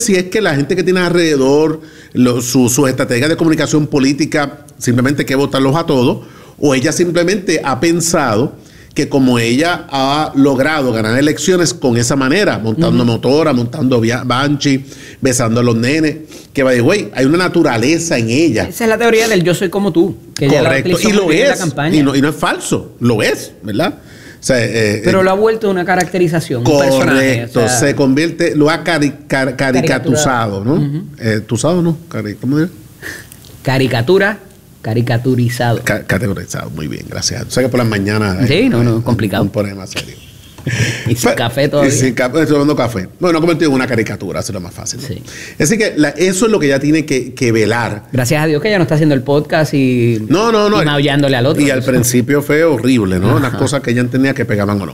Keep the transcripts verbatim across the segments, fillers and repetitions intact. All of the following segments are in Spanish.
si es que la gente que tiene alrededor, lo, su, sus estrategias de comunicación política, simplemente hay que votarlos a todos, o ella simplemente ha pensado que como ella ha logrado ganar elecciones con esa manera, montando uh-huh. motora, montando banshee, besando a los nenes, que by the way, hay una naturaleza en ella. Esa es la teoría del yo soy como tú. Que correcto, y lo es, y no, y no es falso, lo es, ¿verdad? O sea, eh, pero eh, lo ha vuelto una caracterización, correcto, un personaje. O sea, se convierte, lo ha cari car caricaturizado, ¿no? Uh-huh. eh, ¿Tuzado no? Cari ¿Cómo dices? Caricatura, caricaturizado. Ca categorizado, muy bien, gracias. O sea que por las mañanas... Sí, eh, no, no, es complicado. Un problema serio. Y sin café todavía. Y sin café, estoy tomando café. Bueno, no convertido en una caricatura, eso es lo más fácil, ¿no? Sí. Así que la, eso es lo que ella tiene que, que velar. Gracias a Dios que ella no está haciendo el podcast y, no, no, no, y maullándole al otro. Y al principio fue horrible, ¿no? Las cosas que ella entendía que pegaban o no.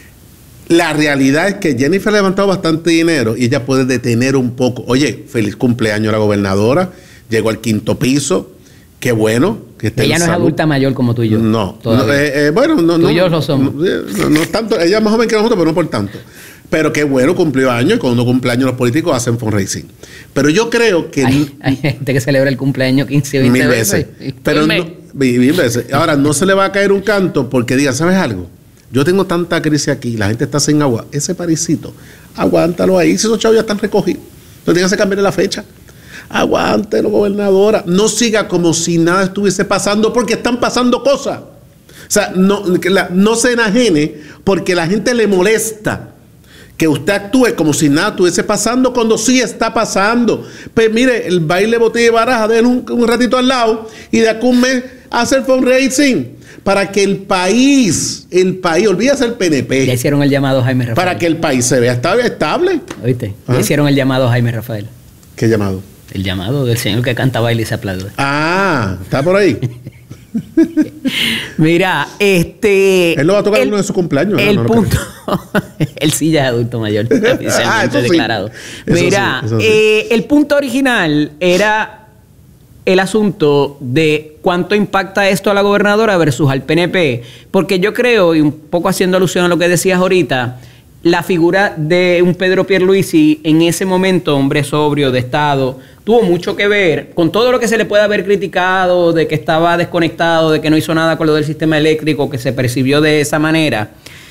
La realidad es que Jennifer ha levantado bastante dinero y ella puede detener un poco. Oye, feliz cumpleaños a la gobernadora. Llegó al quinto piso. Qué bueno que esté ella no salud. Es adulta mayor como tú y yo. No. no eh, eh, bueno, no. Tú no, y yo lo somos. No, no tanto. Ella es más joven que nosotros, pero no por tanto. Pero qué bueno, cumplió años y cuando cumple años los políticos hacen fundraising. Pero yo creo que... Hay, hay gente que celebra el cumpleaños quince, veinte mil veces. veces. Pero no, mil veces. Ahora, no se le va a caer un canto porque diga, ¿sabes algo? Yo tengo tanta crisis aquí, la gente está sin agua. Ese parisito, aguántalo ahí. Si esos chavos ya están recogidos, no tienes que cambiar la fecha. Aguántelo, gobernadora. No siga como si nada estuviese pasando porque están pasando cosas. O sea, no, la, no se enajene porque la gente le molesta que usted actúe como si nada estuviese pasando cuando sí está pasando. Pues mire, el baile botella de baraja, den un, un ratito al lado y de aquí un mes hace el fundraising para que el país, el país, olvídese el P N P. Ya hicieron el llamado Jaime Rafael. Para que el país se vea estable. estable. ¿Oíste? Ya hicieron el llamado Jaime Rafael. ¿Qué llamado? El llamado del señor que canta, baila y se aplaude. Ah, está por ahí. Mira, este... Él lo va a tocar el, uno de sus cumpleaños. El no, no punto... Él sí ya es adulto mayor, oficialmente ah, eso declarado. Sí. Mira, eso sí, eso sí. Eh, el punto original era el asunto de cuánto impacta esto a la gobernadora versus al P N P. Porque yo creo, y un poco haciendo alusión a lo que decías ahorita, la figura de un Pedro Pierluisi en ese momento, hombre sobrio de Estado, tuvo mucho que ver con todo lo que se le puede haber criticado, de que estaba desconectado, de que no hizo nada con lo del sistema eléctrico, que se percibió de esa manera.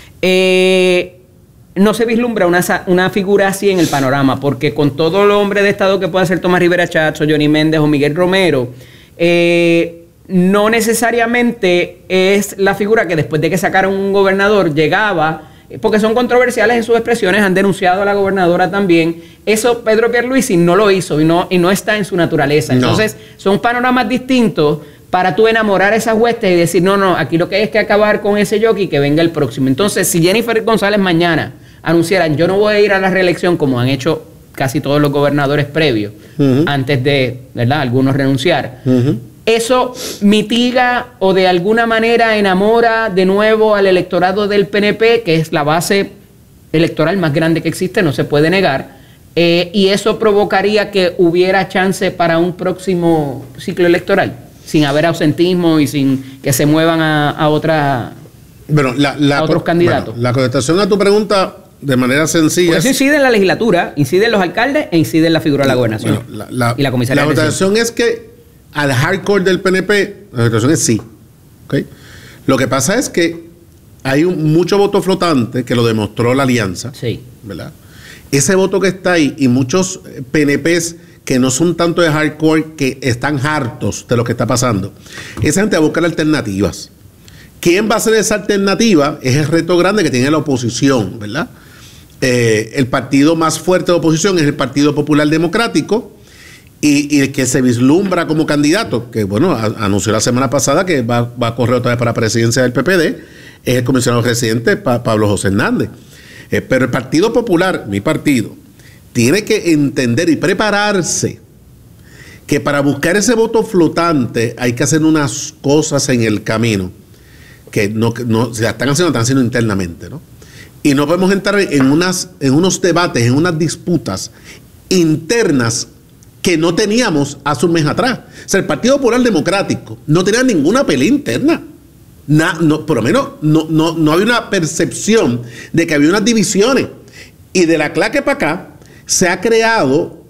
Eh, no se vislumbra una, una figura así en el panorama, porque con todo el hombre de Estado que pueda ser Tomás Rivera Chats o Johnny Méndez o Miguel Romero, eh, no necesariamente es la figura que después de que sacaron un gobernador llegaba, porque son controversiales en sus expresiones, han denunciado a la gobernadora también. Eso Pedro Pierluisi no lo hizo y no, y no está en su naturaleza. No. Entonces, son panoramas distintos para tú enamorar a esas huestes y decir, no, no, aquí lo que hay es que acabar con ese jockey y que venga el próximo. Entonces, si Jennifer González mañana anunciara, yo no voy a ir a la reelección como han hecho casi todos los gobernadores previos, uh-huh. antes de, ¿verdad?, algunos renunciar. Uh-huh. Eso mitiga o de alguna manera enamora de nuevo al electorado del P N P, que es la base electoral más grande que existe, no se puede negar, eh, y eso provocaría que hubiera chance para un próximo ciclo electoral, sin haber ausentismo y sin que se muevan a, a, otra, bueno, la, la, a otros candidatos. Bueno, la contestación a tu pregunta de manera sencilla. Porque eso incide en la legislatura, incide en los alcaldes e incide en la figura de la gobernación. Bueno, la, la, y la comisaría. La contestación es que al hardcore del P N P, la situación es sí. ¿Okay? Lo que pasa es que hay un, mucho voto flotante que lo demostró la alianza. Sí. ¿Verdad? Ese voto que está ahí y muchos P N Pes que no son tanto de hardcore, que están hartos de lo que está pasando. Esa gente va a buscar alternativas. ¿Quién va a ser esa alternativa? Es el reto grande que tiene la oposición, ¿verdad? Eh, el partido más fuerte de oposición es el Partido Popular Democrático. Y, y el que se vislumbra como candidato, que bueno, a, anunció la semana pasada que va, va a correr otra vez para la presidencia del P P D, es el comisionado residente pa, Pablo José Hernández. Eh, pero el Partido Popular, mi partido, tiene que entender y prepararse que para buscar ese voto flotante hay que hacer unas cosas en el camino que no, que no se están haciendo, están haciendo internamente, ¿no? Y no podemos entrar en, unas, en unos debates, en unas disputas internas que no teníamos hace un mes atrás. O sea, el Partido Popular Democrático no tenía ninguna pelea interna. Na, no, por lo menos no, no, no había una percepción de que había unas divisiones. Y de la claque para acá se ha creado